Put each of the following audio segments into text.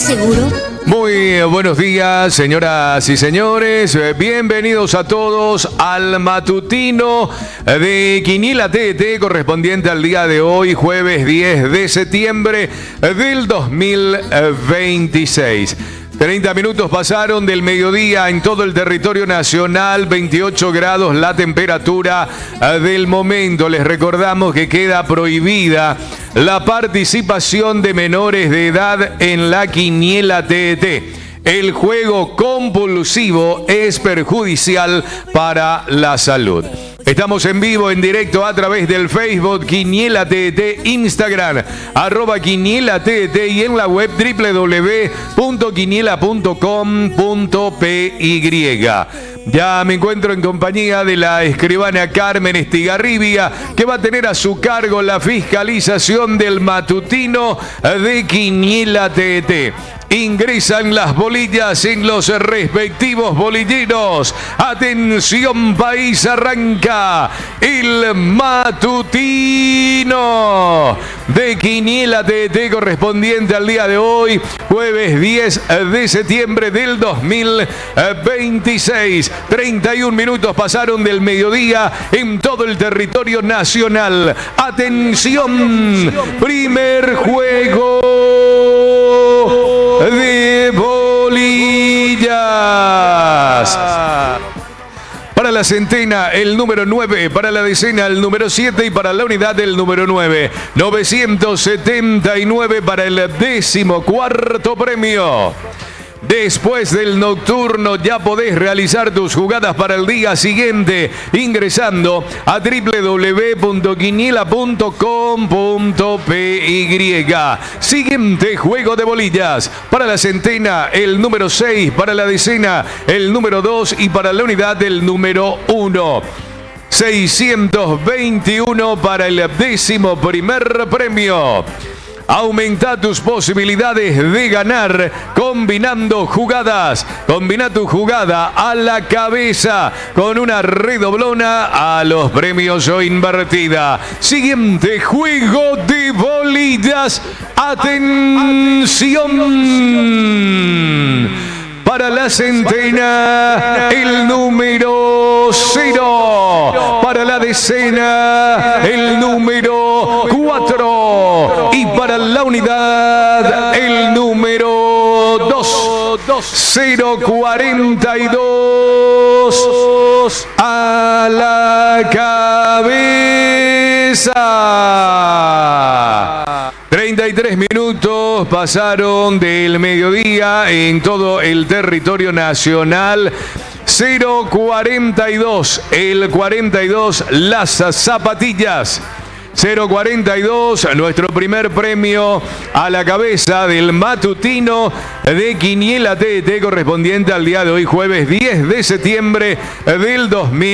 ¿Estás seguro? Muy buenos días, señoras y señores. Bienvenidos a todos al matutino de Quiniela TDT correspondiente al día de hoy, jueves 10 de septiembre del 2026. 30 minutos pasaron del mediodía en todo el territorio nacional, 28 grados la temperatura del momento. Les recordamos que queda prohibida la participación de menores de edad en la Quiniela TDT. El juego compulsivo es perjudicial para la salud. Estamos en vivo, en directo a través del Facebook Quiniela TDT, Instagram, @Quiniela TDT y en la web www.quiniela.com.py. Ya me encuentro en compañía de la escribana Carmen Estigarribia, que va a tener a su cargo la fiscalización del matutino de Quiniela TDT. Ingresan las bolillas en los respectivos bolilleros. Atención país, arranca el matutino de Quiniela TDT correspondiente al día de hoy, jueves 10 de septiembre del 2026. 31 minutos pasaron del mediodía en todo el territorio nacional. Atención, primer juego de bolillas. Para la centena, el número 9, para la decena, el número 7 y para la unidad, el número 9. 979 para el 14º premio. Después del nocturno ya podés realizar tus jugadas para el día siguiente ingresando a www.quiniela.com.py. Siguiente juego de bolillas. Para la centena, el número 6. Para la decena, el número 2. Y para la unidad, el número 1. 621 para el 11º premio. Aumenta tus posibilidades de ganar combinando jugadas. Combina tu jugada a la cabeza con una redoblona a los premios o invertida. Siguiente juego de bolillas. Atención. Para la centena, el número 0. Para la decena, el número 4. Y para la unidad, el número 2. 042 a la cabeza. 33 minutos pasaron del mediodía en todo el territorio nacional. 042, el 42, las zapatillas. 042, nuestro primer premio a la cabeza del matutino de Quiniela TDT correspondiente al día de hoy, jueves 10 de septiembre del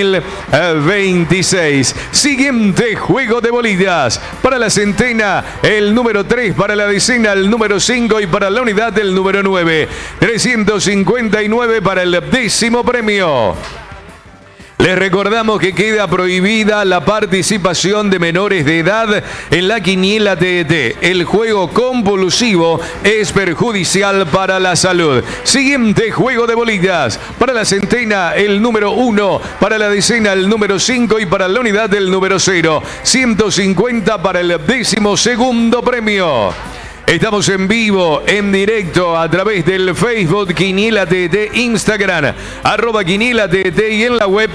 2026. Siguiente juego de bolillas. Para la centena, el número 3. Para la decena, el número 5. Y para la unidad, el número 9. 359 para el 10º premio. Les recordamos que queda prohibida la participación de menores de edad en la Quiniela TDT. El juego compulsivo es perjudicial para la salud. Siguiente juego de bolillas. Para la centena, el número 1. Para la decena, el número 5. Y para la unidad, el número 0. 150 para el 12º premio. Estamos en vivo, en directo, a través del Facebook Quiniela TDT, Instagram, @Quiniela TDT y en la web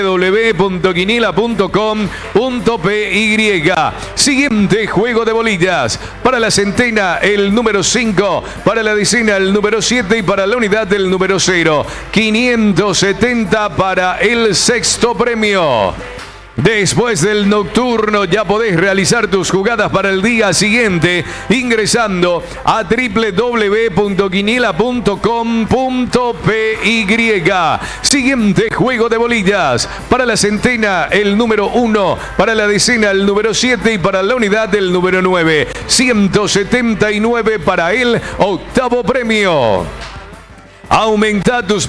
www.quiniela.com.py. Siguiente juego de bolillas. Para la centena, el número 5. Para la decena, el número 7. Y para la unidad, el número 0. 570 para el 6º premio. Después del nocturno ya podés realizar tus jugadas para el día siguiente ingresando a www.quiniela.com.py. Siguiente juego de bolillas. Para la centena, el número 1. Para la decena, el número 7. Y para la unidad, el número 9. 179 para el 8º premio. Aumenta tus